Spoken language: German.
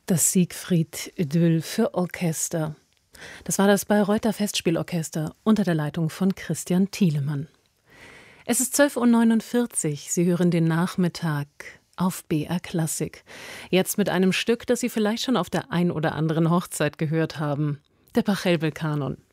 Das Siegfried-Idyll für Orchester. Das war das Bayreuther Festspielorchester unter der Leitung von Christian Thielemann. Es ist 12:49 Uhr. Sie hören den Nachmittag auf BR Klassik. Jetzt mit einem Stück, das Sie vielleicht schon auf der ein oder anderen Hochzeit gehört haben. Der Pachelbel-Kanon